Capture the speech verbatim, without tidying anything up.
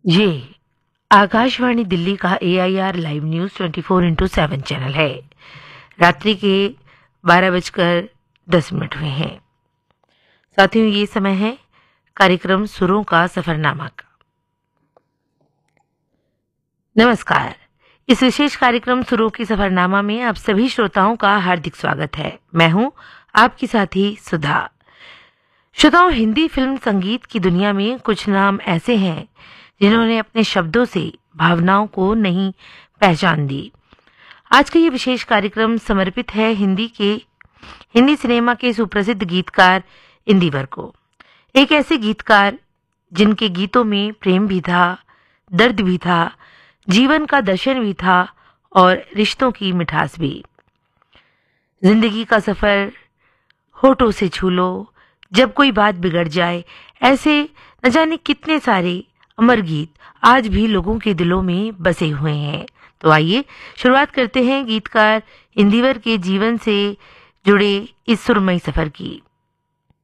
ये आकाशवाणी दिल्ली का ए I R live news twenty four into seven channel है। रात्रि के बारह बजकर दस मिनट हुए हैं। साथियों, ये समय है कार्यक्रम सुरों का सफरनामा का। नमस्कार। इस विशेष कार्यक्रम सुरों की सफरनामा में आप सभी श्रोताओं का हार्दिक स्वागत है। मैं हूं आपकी साथी सुधा। श्रोताओं, हिंदी फिल्म संगीत की दुनिया में कुछ नाम ऐसे हैं जिन्होंने अपने शब्दों से भावनाओं को नहीं पहचान दी। आज का ये विशेष कार्यक्रम समर्पित है हिंदी के हिंदी सिनेमा के सुप्रसिद्ध गीतकार इंदिवर को। एक ऐसे गीतकार जिनके गीतों में प्रेम भी था, दर्द भी था, जीवन का दर्शन भी था और रिश्तों की मिठास भी। जिंदगी का सफर होठों से छू लो, जब कोई बात बिगड़ जाए, ऐसे न जाने कितने सारे अमर गीत आज भी लोगों के दिलों में बसे हुए हैं। तो आइए शुरुआत करते हैं गीतकार इंदिवर के जीवन से जुड़े इस सुरमई सफर की।